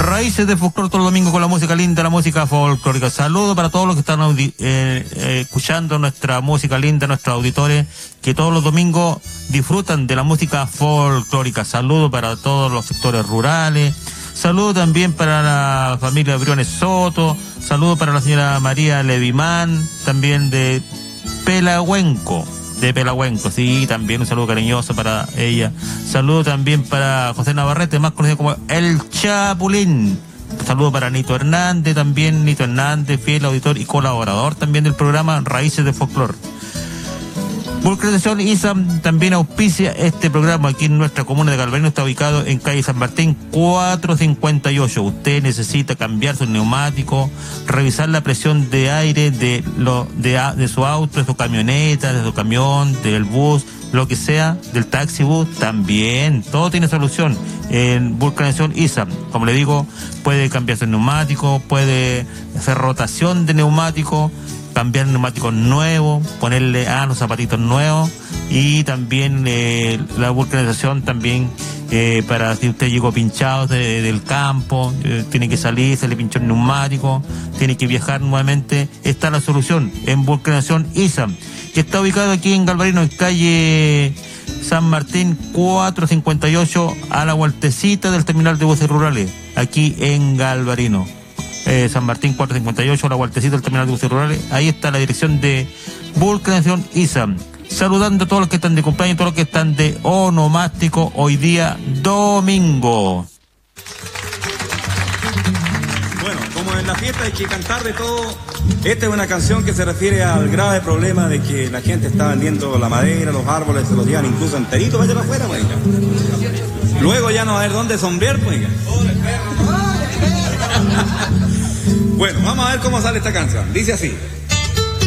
Raíces de Folclor todos los domingos con la música linda, la música folclórica. Saludos para todos los que están escuchando nuestra música linda, nuestros auditores, que todos los domingos disfrutan de la música folclórica. Saludos para todos los sectores rurales. Saludos también para la familia Briones Soto. Saludos para la señora María Levimán, también de Pelagüenco. Sí, también un saludo cariñoso para ella. Saludo también para José Navarrete, más conocido como El Chapulín. Un saludo para Nito Hernández, también Nito Hernández, fiel auditor y colaborador también del programa Raíces de Folclor. Vulcanización ISAM también auspicia este programa aquí en nuestra comuna de Galvarino. Está ubicado en calle San Martín 458. Usted necesita cambiar su neumático, revisar la presión de aire de su auto, de su camioneta, de su camión, del bus, lo que sea, del taxi bus, también. Todo tiene solución en Vulcanización ISAM. Como le digo, puede cambiar su neumático, puede hacer rotación de neumático, cambiar neumáticos nuevos, ponerle los zapatitos nuevos, y también la vulcanización también para si usted llegó pinchado del campo, tiene que salir, se le pinchó el neumático, tiene que viajar nuevamente. Está la solución en Vulcanización ISAM, que está ubicado aquí en Galvarino, en calle San Martín 458, a la vueltecita del terminal de buses rurales, aquí en Galvarino. San Martín 458, la vueltecita del terminal de buses rurales. Ahí está la dirección de Vulcanización ISAM. Saludando a todos los que están de cumpleaños, todos los que están de onomástico hoy día domingo. Bueno, como en la fiesta hay que cantar de todo, esta es una canción que se refiere al grave problema de que la gente está vendiendo la madera, los árboles, se los llevan incluso enteritos, vaya para afuera, pues. Luego ya no va a haber dónde sombrear, pues. Bueno, vamos a ver cómo sale esta canción. Dice así.